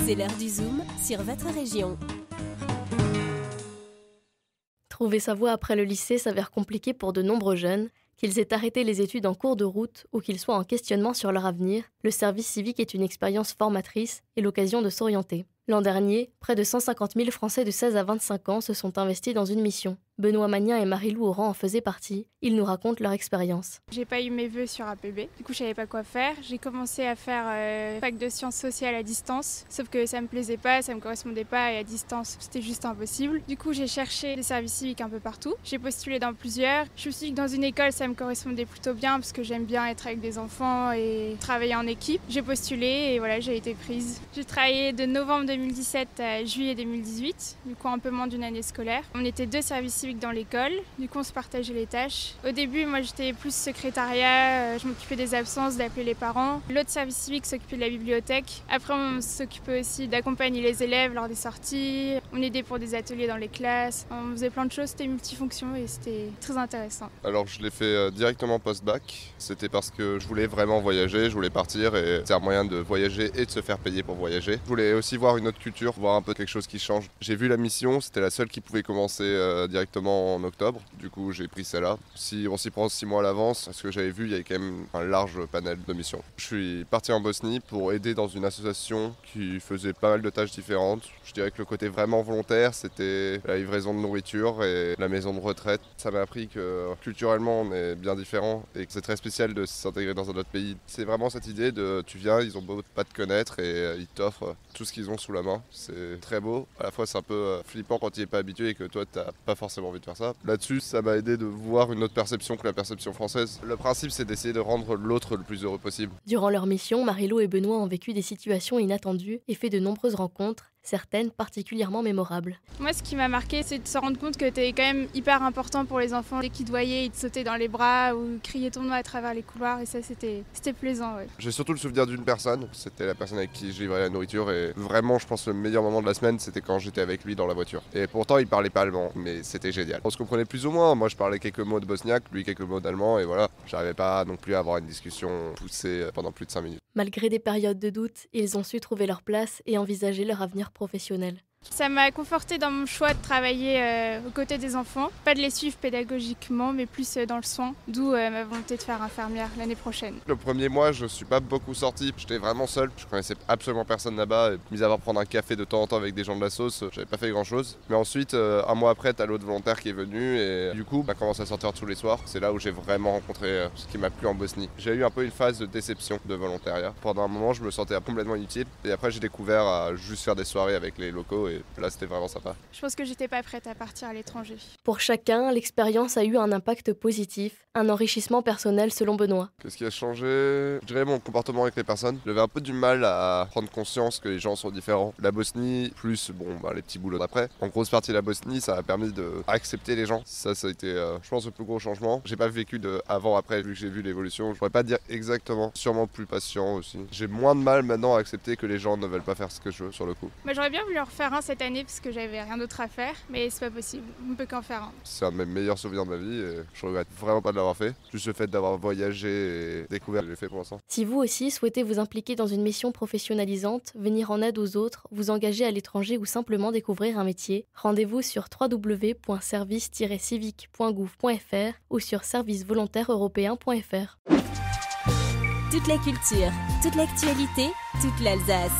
C'est l'heure du Zoom sur votre région. Trouver sa voie après le lycée s'avère compliqué pour de nombreux jeunes. Qu'ils aient arrêté les études en cours de route ou qu'ils soient en questionnement sur leur avenir, le service civique est une expérience formatrice et l'occasion de s'orienter. L'an dernier, près de 150 000 Français de 16 à 25 ans se sont investis dans une mission. Benoît Magnin et Marie-Lou Oran en faisaient partie. Ils nous racontent leur expérience. J'ai pas eu mes vœux sur APB, du coup je savais pas quoi faire. J'ai commencé à faire fac de sciences sociales à distance, sauf que ça me plaisait pas, ça me correspondait pas et à distance c'était juste impossible. Du coup j'ai cherché des services civiques un peu partout. J'ai postulé dans plusieurs. Je me suis dit que dans une école ça me correspondait plutôt bien parce que j'aime bien être avec des enfants et travailler en équipe. J'ai postulé et voilà, j'ai été prise. J'ai travaillé de novembre 2017 à juillet 2018, du coup un peu moins d'une année scolaire. On était 2 services civiques dans l'école, du coup on se partageait les tâches. Au début moi j'étais plus secrétariat, je m'occupais des absences, d'appeler les parents. L'autre service civique s'occupait de la bibliothèque. Après on s'occupait aussi d'accompagner les élèves lors des sorties, on aidait pour des ateliers dans les classes, on faisait plein de choses, c'était multifonction et c'était très intéressant. Alors je l'ai fait directement post-bac, c'était parce que je voulais vraiment voyager, je voulais partir et c'est un moyen de voyager et de se faire payer pour voyager. Je voulais aussi voir une autre culture, voir un peu quelque chose qui change. J'ai vu la mission, c'était la seule qui pouvait commencer directement en octobre, du coup j'ai pris celle-là. Si on s'y prend 6 mois à l'avance, ce que j'avais vu, il y avait quand même un large panel de missions. Je suis parti en Bosnie pour aider dans une association qui faisait pas mal de tâches différentes. Je dirais que le côté vraiment volontaire, c'était la livraison de nourriture et la maison de retraite. Ça m'a appris que culturellement on est bien différents et que c'est très spécial de s'intégrer dans un autre pays. C'est vraiment cette idée de tu viens, ils ont beau pas te connaître et ils t'offrent tout ce qu'ils ont sous la main. C'est très beau. À la fois c'est un peu flippant quand tu n'y es pas habitué et que toi t'as pas forcément envie de faire ça. Là-dessus, ça m'a aidé de voir une autre perception que la perception française. Le principe, c'est d'essayer de rendre l'autre le plus heureux possible. Durant leur mission, Marie-Lou et Benoît ont vécu des situations inattendues et fait de nombreuses rencontres, certaines particulièrement mémorables. Moi, ce qui m'a marqué, c'est de se rendre compte que t'es quand même hyper important pour les enfants. Dès qu'ils te voyaient, ils te sautaient dans les bras ou criaient ton nom à travers les couloirs et ça, c'était plaisant. Ouais. J'ai surtout le souvenir d'une personne, c'était la personne avec qui je livrais la nourriture et vraiment, je pense, le meilleur moment de la semaine, c'était quand j'étais avec lui dans la voiture. Et pourtant, il parlait pas allemand, mais c'était génial. On se comprenait plus ou moins, moi je parlais quelques mots de bosniaque, lui quelques mots d'allemand et voilà, j'arrivais pas non plus à avoir une discussion poussée pendant plus de 5 minutes. Malgré des périodes de doute, ils ont su trouver leur place et envisager leur avenir professionnel. Ça m'a confortée dans mon choix de travailler aux côtés des enfants, pas de les suivre pédagogiquement, mais plus dans le soin, d'où ma volonté de faire infirmière l'année prochaine. Le premier mois, je suis pas beaucoup sorti, j'étais vraiment seul, je connaissais absolument personne là-bas, et mis à part prendre un café de temps en temps avec des gens de la sauce, j'avais pas fait grand-chose. Mais ensuite, un mois après, t'as l'autre volontaire qui est venu et du coup, on a commencé à sortir tous les soirs. C'est là où j'ai vraiment rencontré ce qui m'a plu en Bosnie. J'ai eu un peu une phase de déception de volontariat. Pendant un moment, je me sentais complètement inutile et après, j'ai découvert à juste faire des soirées avec les locaux et là c'était vraiment sympa. Je pense que j'étais pas prête à partir à l'étranger. Pour chacun, l'expérience a eu un impact positif, un enrichissement personnel selon Benoît. Qu'est-ce qui a changé ? Je dirais mon comportement avec les personnes. J'avais un peu du mal à prendre conscience que les gens sont différents. La Bosnie, plus les petits boulots d'après. En grosse partie de la Bosnie, ça a permis d'accepter les gens. Ça a été, je pense, le plus gros changement. J'ai pas vécu de avant-après, vu que j'ai vu l'évolution. Je pourrais pas dire exactement, sûrement plus patient aussi. J'ai moins de mal maintenant à accepter que les gens ne veulent pas faire ce que je veux sur le coup. J'aurais bien voulu en refaire un cette année parce que j'avais rien d'autre à faire, mais c'est pas possible, on peut qu'en faire un. C'est un de mes meilleurs souvenirs de ma vie et je regrette vraiment pas de l'avoir fait. Juste le fait d'avoir voyagé et découvert ce que j'ai fait pour l'instant. Si vous aussi souhaitez vous impliquer dans une mission professionnalisante, venir en aide aux autres, vous engager à l'étranger ou simplement découvrir un métier, rendez-vous sur www.service-civique.gouv.fr ou sur servicevolontaire-européen.fr. Toute la culture, toute l'actualité, toute l'Alsace.